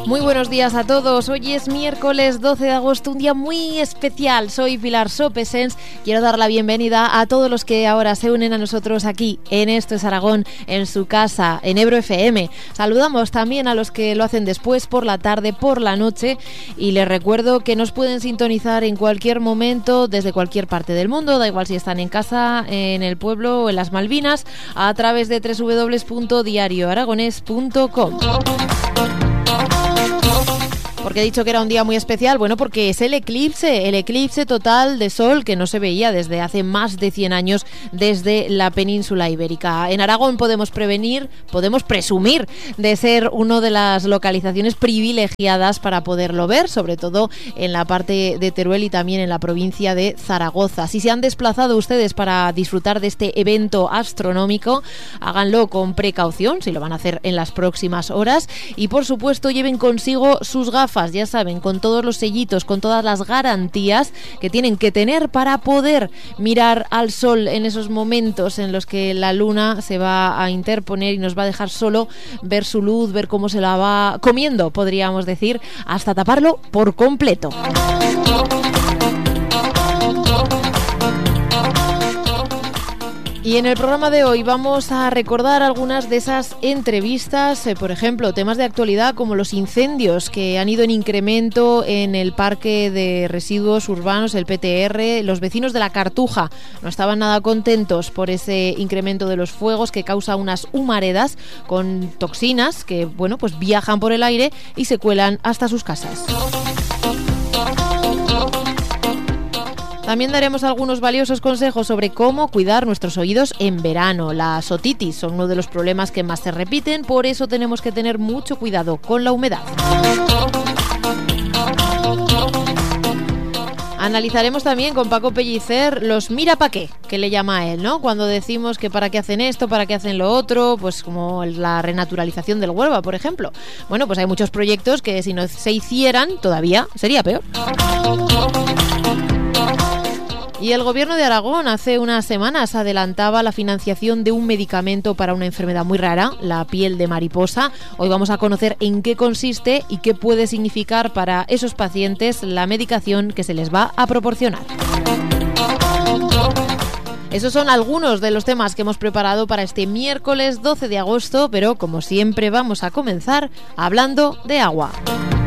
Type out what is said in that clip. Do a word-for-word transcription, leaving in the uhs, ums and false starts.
Muy buenos días a todos. Hoy es miércoles doce de agosto, un día muy especial. Soy Pilar Sopesens. Quiero dar la bienvenida a todos los que ahora se unen a nosotros aquí en Esto es Aragón, en su casa, en Ebro F M. Saludamos también a los que lo hacen después, por la tarde, por la noche. Y les recuerdo que nos pueden sintonizar en cualquier momento, desde cualquier parte del mundo. Da igual si están en casa, en el pueblo o en las Malvinas, a través de doble u doble u doble u punto diario aragonés punto com. ¿Por qué he dicho que era un día muy especial? Bueno, porque es el eclipse, el eclipse total de sol que no se veía desde hace más de cien años desde la península ibérica. En Aragón podemos prevenir, podemos presumir de ser una de las localizaciones privilegiadas para poderlo ver, sobre todo en la parte de Teruel y también en la provincia de Zaragoza. Si se han desplazado ustedes para disfrutar de este evento astronómico, háganlo con precaución, si lo van a hacer en las próximas horas, y por supuesto lleven consigo sus gafas. Ya saben, con todos los sellitos, con todas las garantías que tienen que tener para poder mirar al sol en esos momentos en los que la luna se va a interponer y nos va a dejar solo ver su luz, ver cómo se la va comiendo, podríamos decir, hasta taparlo por completo. Y en el programa de hoy vamos a recordar algunas de esas entrevistas, eh, por ejemplo, temas de actualidad como los incendios que han ido en incremento en el parque de residuos urbanos, el P T R. Los vecinos de la Cartuja no estaban nada contentos por ese incremento de los fuegos que causa unas humaredas con toxinas que, bueno, pues viajan por el aire y se cuelan hasta sus casas. También daremos algunos valiosos consejos sobre cómo cuidar nuestros oídos en verano. Las otitis son uno de los problemas que más se repiten, por eso tenemos que tener mucho cuidado con la humedad. Analizaremos también con Paco Pellicer los mira pa' qué, que le llama a él, ¿no? Cuando decimos que para qué hacen esto, para qué hacen lo otro, pues como la renaturalización del Huelva, por ejemplo. Bueno, pues hay muchos proyectos que si no se hicieran, todavía sería peor. Y el Gobierno de Aragón hace unas semanas adelantaba la financiación de un medicamento para una enfermedad muy rara, la piel de mariposa. Hoy vamos a conocer en qué consiste y qué puede significar para esos pacientes la medicación que se les va a proporcionar. Esos son algunos de los temas que hemos preparado para este miércoles doce de agosto, pero como siempre vamos a comenzar hablando de agua.